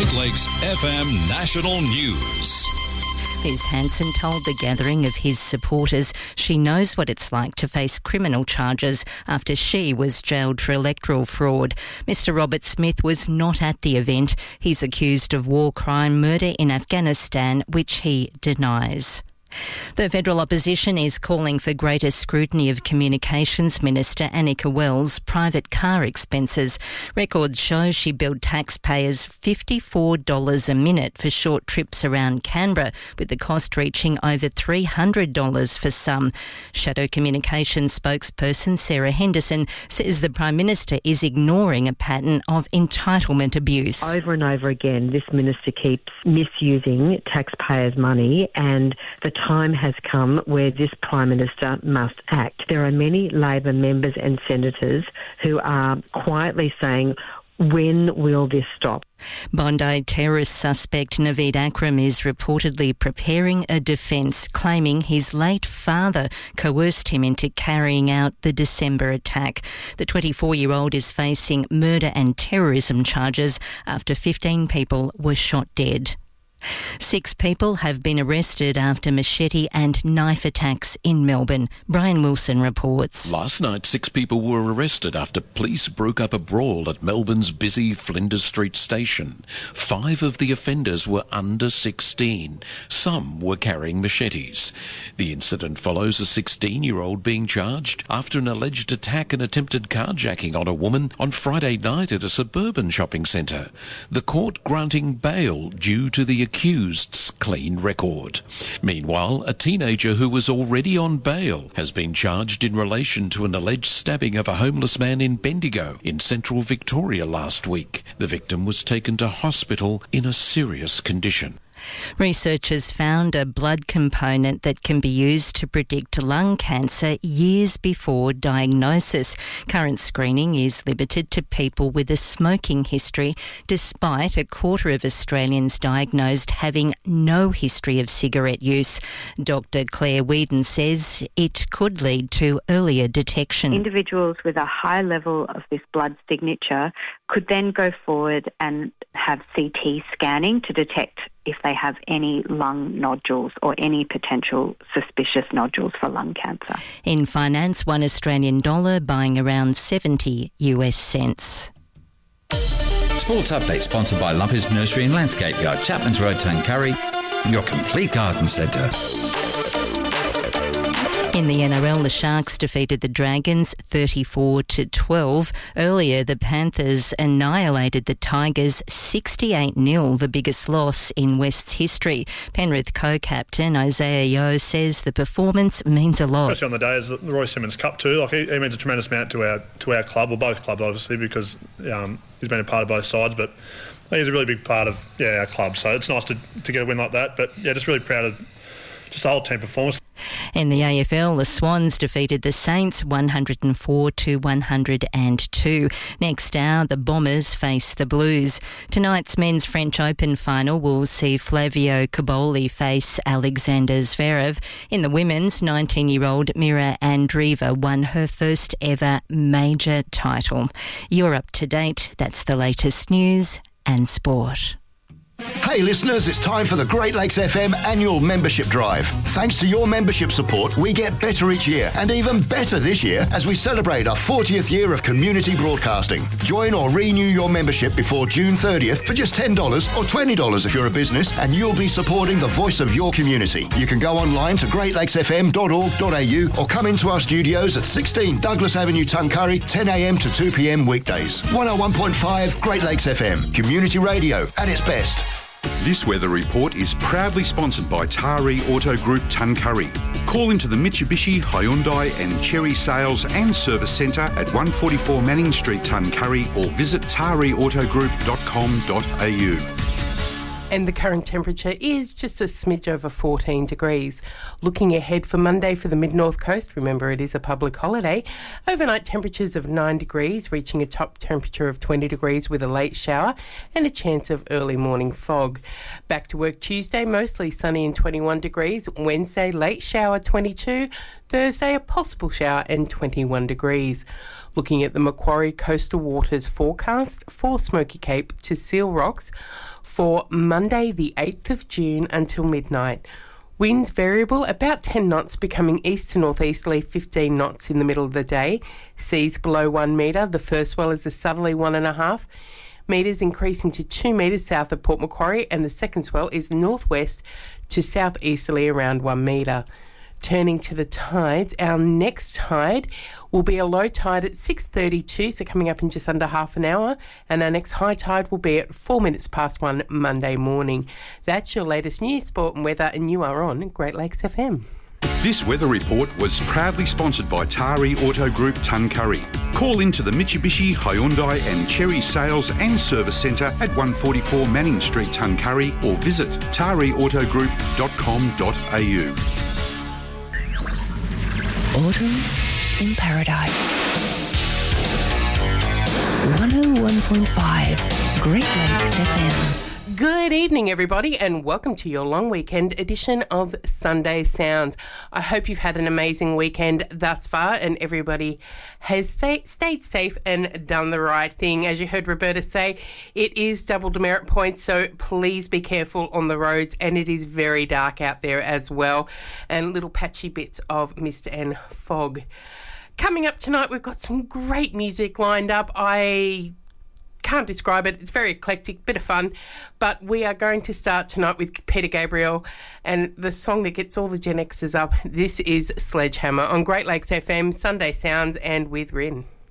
Great Lakes FM National News. Liz Hanson told the gathering of his supporters she knows what it's like to face criminal charges after she was jailed for electoral fraud. Mr Robert Smith was not at the event. He's accused of war crime murder in Afghanistan, which he denies. The federal opposition is calling for greater scrutiny of Communications Minister Annika Wells' private car expenses. Records show she billed taxpayers $54 a minute for short trips around Canberra, with the cost reaching over $300 for some. Shadow Communications spokesperson Sarah Henderson says the Prime Minister is ignoring a pattern of entitlement abuse. Over and over again, this minister keeps misusing taxpayers' money, and the time has come where this Prime Minister must act. There are many Labor members and senators who are quietly saying, when will this stop? Bondi terrorist suspect Naveed Akram is reportedly preparing a defence, claiming his late father coerced him into carrying out the December attack. The 24-year-old is facing murder and terrorism charges after 15 people were shot dead. 6 people have been arrested after machete and knife attacks in Melbourne. Brian Wilson reports. Last night, 6 people were arrested after police broke up a brawl at Melbourne's busy Flinders Street station. 5 of the offenders were under 16. Some were carrying machetes. The incident follows a 16-year-old being charged after an alleged attack and attempted carjacking on a woman on Friday night at a suburban shopping centre. The court granting bail due to the accused's clean record. Meanwhile, a teenager who was already on bail has been charged in relation to an alleged stabbing of a homeless man in Bendigo in central Victoria last week. The victim was taken to hospital in a serious condition. Researchers found a blood component that can be used to predict lung cancer years before diagnosis. Current screening is limited to people with a smoking history, despite a quarter of Australians diagnosed having no history of cigarette use. Dr Claire Whedon says it could lead to earlier detection. Individuals with a high level of this blood signature could then go forward and have CT scanning to detect if they have any lung nodules or any potential suspicious nodules for lung cancer. In finance, $1 Australian buying around 70 US cents. Sports update sponsored by Lumpy's Nursery and Landscape Yard, Chapman's Road, Tuncurry, your complete garden centre. In the NRL, the Sharks defeated the Dragons 34-12. Earlier, the Panthers annihilated the Tigers 68-0, the biggest loss in West's history. Penrith co-captain Isaiah Yeo says the performance means a lot. Especially on the day is the Roy Simmons Cup too. Like he means a tremendous amount to our club, or both clubs obviously, because he's been a part of both sides. But he's a really big part of our club. So it's nice to get a win like that. But just really proud of just the whole team performance. In the AFL, the Swans defeated the Saints 104-102. Next hour, the Bombers face the Blues. Tonight's Men's French Open final will see Flavio Cobolli face Alexander Zverev. In the women's, 19-year-old Mira Andreeva won her first ever major title. You're up to date. That's the latest news and sport. Hey listeners, it's time for the Great Lakes FM annual membership drive. Thanks to your membership support, we get better each year, and even better this year as we celebrate our 40th year of community broadcasting. Join or renew your membership before June 30th for just $10 or $20 if you're a business, and you'll be supporting the voice of your community. You can go online to greatlakesfm.org.au or come into our studios at 16 Douglas Avenue, Tuncurry, 10 a.m. to 2 p.m. weekdays. 101.5 Great Lakes FM, community radio at its best. This weather report is proudly sponsored by Taree Auto Group Tuncurry. Call into the Mitsubishi, Hyundai and Chery Sales and Service Centre at 144 Manning Street, Tuncurry, or visit tareautogroup.com.au. And the current temperature is just a smidge over 14 degrees. Looking ahead for Monday for the mid-north coast, remember it is a public holiday, overnight temperatures of 9 degrees, reaching a top temperature of 20 degrees with a late shower and a chance of early morning fog. Back to work Tuesday, mostly sunny and 21 degrees. Wednesday, late shower 22. Thursday, a possible shower and 21 degrees. Looking at the Macquarie Coastal Waters forecast for Smoky Cape to Seal Rocks for Monday the 8th of June until midnight. Winds variable, about 10 knots, becoming east to northeasterly, 15 knots in the middle of the day. Seas below 1 metre. The first swell is a southerly 1.5 metres, increasing to 2 metres south of Port Macquarie, and the second swell is northwest to southeasterly around 1 metre. Turning to the tides, our next tide will be a low tide at 6:32, so coming up in just under half an hour, and our next high tide will be at 4 minutes past 1 Monday morning. That's your latest news, sport and weather, and you are on Great Lakes FM. This weather report was proudly sponsored by Tari Auto Group Tuncurry. Call into the Mitsubishi, Hyundai and Cherry Sales and Service Centre at 144 Manning Street, Tuncurry, or visit tariautogroup.com.au. Autumn in Paradise. 101.5 Great Lakes FM. Good evening, everybody, and welcome to your long weekend edition of Sunday Sounds. I hope you've had an amazing weekend thus far and everybody has stayed safe and done the right thing. As you heard Roberta say, it is double demerit points, so please be careful on the roads, and it is very dark out there as well, and little patchy bits of mist and fog. Coming up tonight, we've got some great music lined up. I can't describe it. It's very eclectic, bit of fun. But we are going to start tonight with Peter Gabriel and the song that gets all the Gen Xers up. This is Sledgehammer on Great Lakes FM, Sunday Sounds, and with Rin.